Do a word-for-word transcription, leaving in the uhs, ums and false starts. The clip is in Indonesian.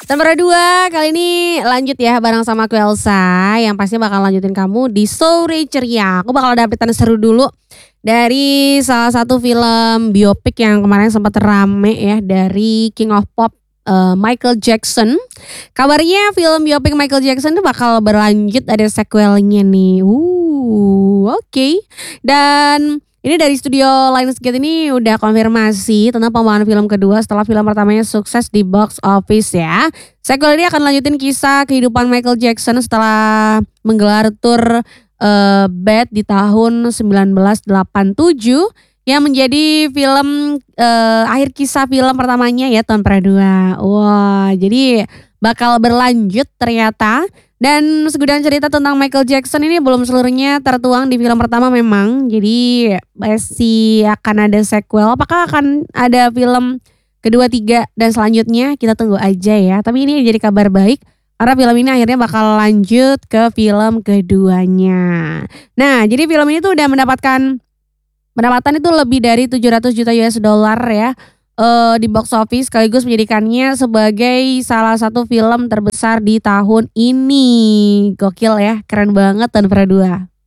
Nomor dua, kali ini lanjut ya bareng sama aku Elsa yang pasti bakal lanjutin kamu di Sore Ceria. Aku bakal ada updatean seru dulu dari salah satu film biopik yang kemarin sempat rame ya dari King of Pop uh, Michael Jackson. Kabarnya film biopik Michael Jackson itu bakal berlanjut, ada sequelnya nih. Uh, oke. Okay. Dan ini dari studio Lionsgate ini udah konfirmasi tentang pembangunan film kedua setelah film pertamanya sukses di box office ya. Sequel ini akan lanjutin kisah kehidupan Michael Jackson setelah menggelar tour uh, Bad di tahun sembilan belas delapan puluh tujuh yang menjadi film uh, akhir kisah film pertamanya ya tahun kedua. Wah, jadi bakal berlanjut ternyata. Dan segudang cerita tentang Michael Jackson ini belum seluruhnya tertuang di film pertama memang. Jadi masih akan ada sequel. Apakah akan ada film kedua, tiga, dan selanjutnya? Kita tunggu aja ya. Tapi ini jadi kabar baik karena film ini akhirnya bakal lanjut ke film keduanya. Nah, jadi film ini tuh udah mendapatkan pendapatan itu lebih dari tujuh ratus juta U S dollar ya. Uh, di box office sekaligus menjadikannya sebagai salah satu film terbesar di tahun ini. Gokil ya, keren banget tahun dua.